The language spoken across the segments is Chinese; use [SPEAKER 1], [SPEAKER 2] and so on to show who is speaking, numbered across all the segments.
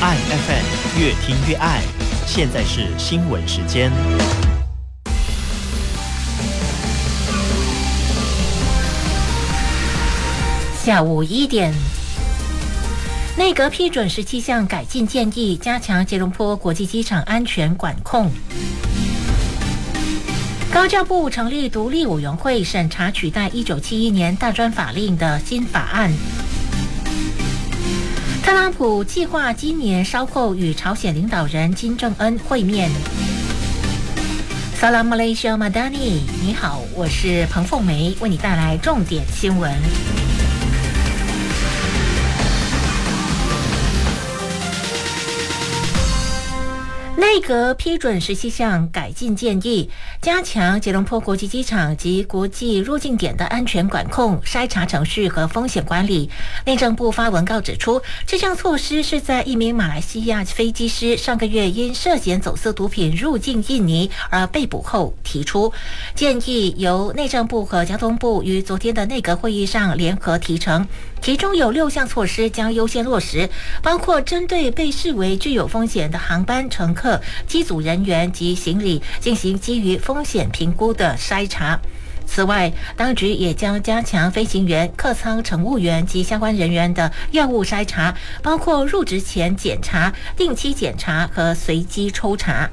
[SPEAKER 1] 爱 FM 越听越爱。现在是新闻时间。
[SPEAKER 2] 下午1点，内阁批准17项改进建议，加强吉隆坡国际机场安全管控。高教部成立独立委员会审查取代1971年大专法令的新法案。特朗普计划今年稍后与朝鲜领导人金正恩会面。Salam Malaysia Madani， 你好，我是彭凤梅，为你带来重点新闻。内阁批准17项改进建议，加强吉隆坡国际机场及国际入境点的安全管控、筛查程序和风险管理。内政部发文告指出，这项措施是在一名马来西亚飞机师上个月因涉嫌走私毒品入境印尼而被捕后提出。建议由内政部和交通部于昨天的内阁会议上联合提呈，其中有6项措施将优先落实，包括针对被视为具有风险的航班乘客、机组人员及行李进行基于风险评估的筛查。此外，当局也将加强飞行员、客舱乘务员及相关人员的药物筛查，包括入职前检查、定期检查和随机抽查。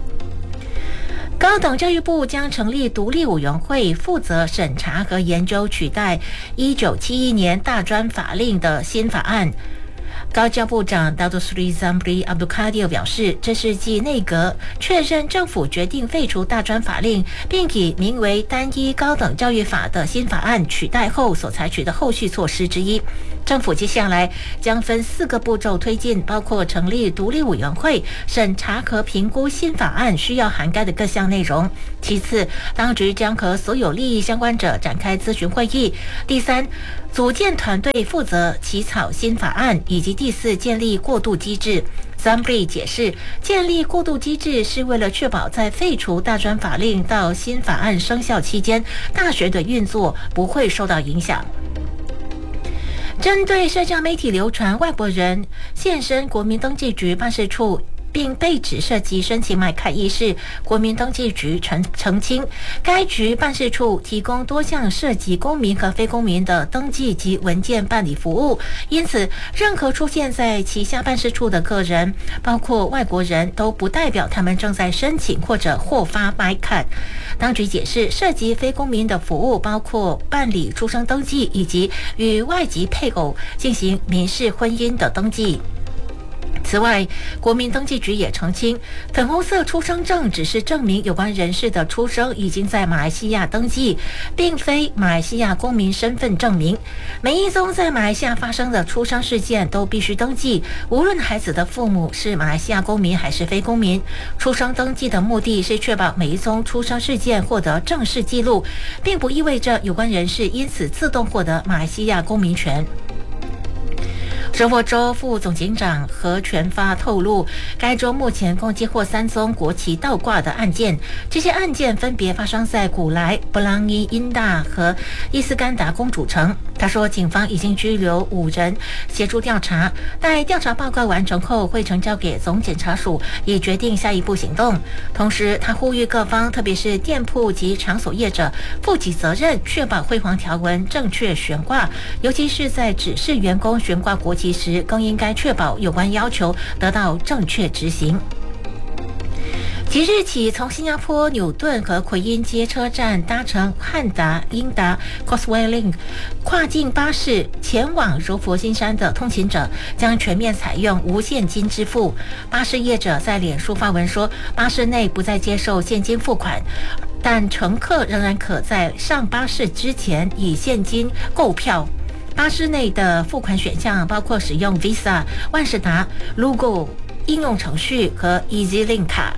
[SPEAKER 2] 高等教育部将成立独立委员会，负责审查和研究取代1971年大专法令的新法案。高教部长 Datuk Seri Zamri Abdul Kadir 表示，这是继内阁确认政府决定废除大专法令，并以名为单一高等教育法的新法案取代后所采取的后续措施之一。政府接下来将分4个步骤推进，包括成立独立委员会，审查和评估新法案需要涵盖的各项内容。其次，当局将和所有利益相关者展开咨询会议。第三，组建团队负责起草新法案，以及第4，建立过渡机制。Zambri 解释，建立过渡机制是为了确保在废除大专法令到新法案生效期间，大学的运作不会受到影响。针对社交媒体流传外国人现身国民登记局办事处并被指涉及申请买卡一事，国民登记局澄清，该局办事处提供多项涉及公民和非公民的登记及文件办理服务，因此任何出现在旗下办事处的个人，包括外国人，都不代表他们正在申请或者获发买卡。当局解释，涉及非公民的服务包括办理出生登记以及与外籍配偶进行民事婚姻的登记。此外，国民登记局也澄清，粉红色出生证只是证明有关人士的出生已经在马来西亚登记，并非马来西亚公民身份证明。每一宗在马来西亚发生的出生事件都必须登记，无论孩子的父母是马来西亚公民还是非公民。出生登记的目的是确保每一宗出生事件获得正式记录，并不意味着有关人士因此自动获得马来西亚公民权。柔佛州副总警长何全发透露，该州目前共接获3宗国旗倒挂的案件，这些案件分别发生在古莱、布朗伊、因大和伊斯干达公主城。他说，警方已经拘留5人协助调查，待调查报告完成后会呈交给总检察署，以决定下一步行动。同时，他呼吁各方，特别是店铺及场所业者，负起责任，确保辉煌条纹正确悬挂，尤其是在指示员工悬挂国旗时，更应该确保有关要求得到正确执行。即日起，从新加坡纽顿和奎因街车站搭乘汉达、英达 Causeway Link 跨境巴士前往柔佛新山的通勤者将全面采用无现金支付。巴士业者在脸书发文说，巴士内不再接受现金付款，但乘客仍然可在上巴士之前以现金购票。巴士内的付款选项包括使用 Visa、万事达、Lugo 应用程序和 EasyLink 卡。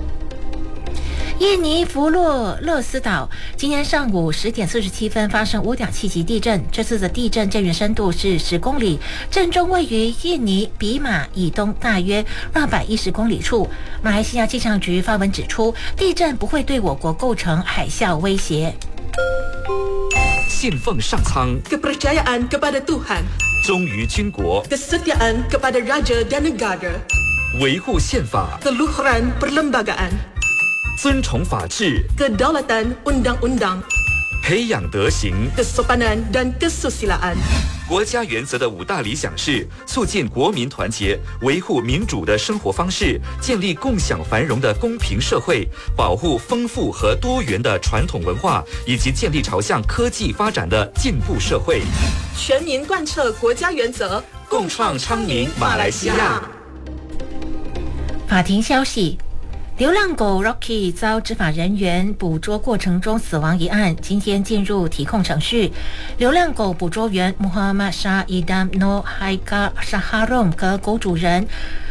[SPEAKER 2] 印尼弗洛勒斯岛今天上午10点47分发生5.7级地震，这次的地震震源深度是10公里，震中位于印尼比马以东大约210公里处。马来西亚气象局发文指出，地震不会对我国构成海啸威胁。
[SPEAKER 3] 信奉上苍
[SPEAKER 4] kepercayaan kepada Tuhan
[SPEAKER 3] 忠于军国，
[SPEAKER 4] kesetiaan kepada raja dan negara,
[SPEAKER 3] 维护宪法，
[SPEAKER 4] keluhuran perlembagaan,
[SPEAKER 3] 尊崇法治，
[SPEAKER 4] kedaulatan undang-undang,
[SPEAKER 3] 培养德行。
[SPEAKER 4] kesopanan dan kesusilaan.
[SPEAKER 3] 国家原则的5大理想是促进国民团结，维护民主的生活方式，建立共享繁荣的公平社会，保护丰富和多元的传统文化，以及建立朝向科技发展的进步社会。
[SPEAKER 4] 全民贯彻国家原则，
[SPEAKER 3] 共创昌明马来西亚。
[SPEAKER 2] 法庭消息，流浪狗 Rocky 遭执法人员捕捉过程中死亡一案，今天进入提控程序。流浪狗捕捉员 Muhammad Shah Idam Noor Haika Shaharom 和狗主人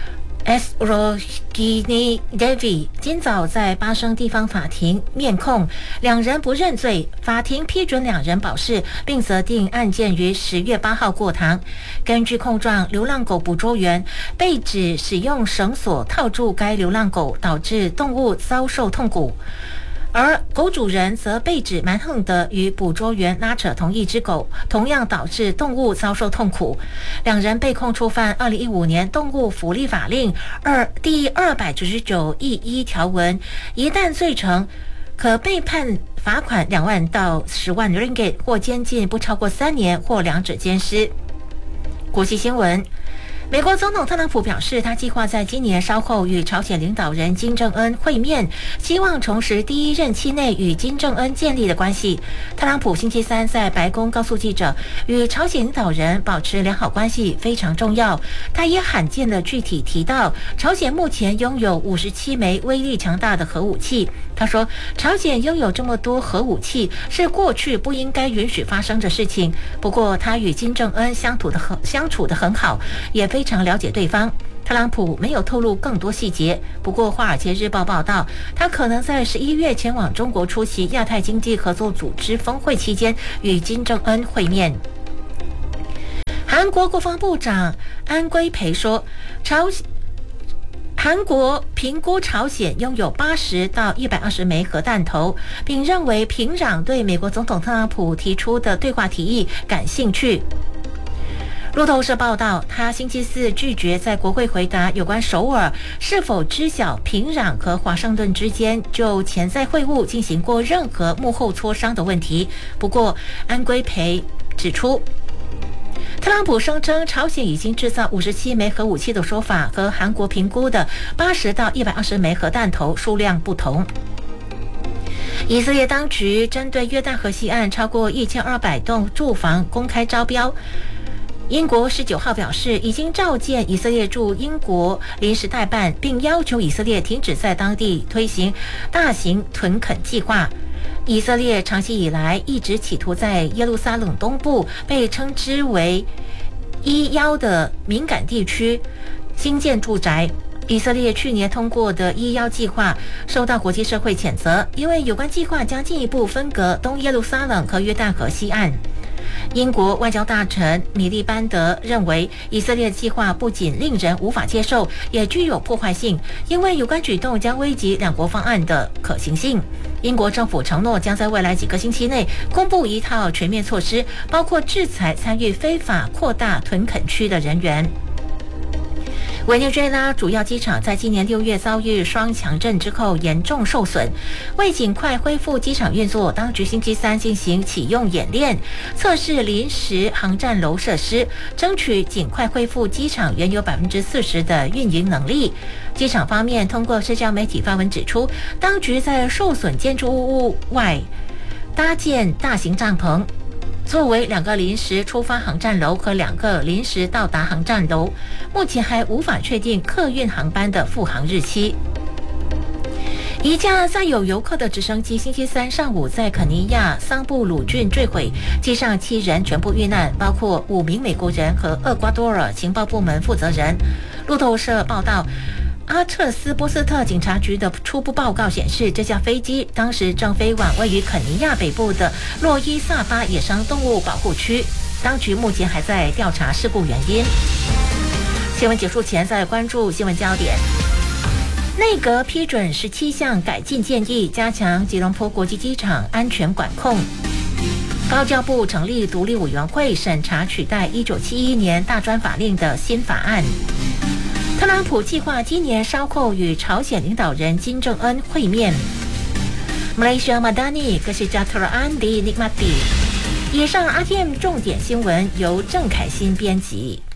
[SPEAKER 2] S. Rosgini Devi 今早在巴生地方法庭面控，两人不认罪，法庭批准两人保释，并责定案件于10月8号过堂。根据控状，流浪狗捕捉员被指使用绳索套住该流浪狗，导致动物遭受痛苦。而狗主人则被指蛮横地与捕捉员拉扯同一只狗，同样导致动物遭受痛苦。两人被控触犯2015年动物福利法令第299E1条文，一旦罪成，可被判罚款2万到10万 ringgit， 或监禁不超过3年，或两者兼施。国际新闻。美国总统特朗普表示，他计划在今年稍后与朝鲜领导人金正恩会面，希望重拾第一任期内与金正恩建立的关系。特朗普星期三在白宫告诉记者，与朝鲜领导人保持良好关系非常重要。他也罕见的具体提到，朝鲜目前拥有57枚威力强大的核武器。他说，朝鲜拥有这么多核武器是过去不应该允许发生的事情。不过，他与金正恩相处得很好，也非常了解对方。特朗普没有透露更多细节，不过《华尔街日报》报道，他可能在11月前往中国出席亚太经济合作组织峰会期间与金正恩会面。韩国国防部长安圭培说，韩国评估朝鲜拥有80到120枚核弹头，并认为平壤对美国总统特朗普提出的对话提议感兴趣。路透社报道，他星期四拒绝在国会回答有关首尔是否知晓平壤和华盛顿之间就潜在会晤进行过任何幕后磋商的问题。不过，安圭培指出，特朗普声称朝鲜已经制造57枚核武器的说法和韩国评估的80到120枚核弹头数量不同。以色列当局针对约旦河西岸超过1200栋住房公开招标。英国19号表示，已经召见以色列驻英国临时代办，并要求以色列停止在当地推行大型屯垦计划。以色列长期以来一直企图在耶路撒冷东部被称之为11的敏感地区新建住宅。以色列去年通过的11计划受到国际社会谴责，因为有关计划将进一步分隔东耶路撒冷和约旦河西岸。英国外交大臣米利班德认为，以色列计划不仅令人无法接受，也具有破坏性，因为有关举动将危及两国方案的可行性。英国政府承诺将在未来几个星期内公布一套全面措施，包括制裁参与非法扩大屯垦区的人员。委内瑞拉主要机场在今年6月遭遇双强震之后严重受损，为尽快恢复机场运作，当局星期三进行启用演练，测试临时航站楼设施，争取尽快恢复机场原有40%的运营能力。机场方面通过社交媒体发文指出，当局在受损建筑物外搭建大型帐篷，作为2个临时出发航站楼和2个临时到达航站楼，目前还无法确定客运航班的复航日期。一架载有游客的直升机星期三上午在肯尼亚桑布鲁郡坠毁，机上7人全部遇难，包括5名美国人和厄瓜多尔情报部门负责人。路透社报道，阿特斯波斯特警察局的初步报告显示，这架飞机当时正飞往位于肯尼亚北部的洛伊萨巴野生动物保护区，当局目前还在调查事故原因。新闻结束前再关注新闻焦点。内阁批准17项改进建议，加强吉隆坡国际机场安全管控。 高教部成立独立委员会审查取代1971年大专法令的新法案。特朗普计划今年稍后与朝鲜领导人金正恩会面。Malaysia Madani Kesejahteraan di Nikmati。以上 RTM 重点新闻由郑凯欣编辑。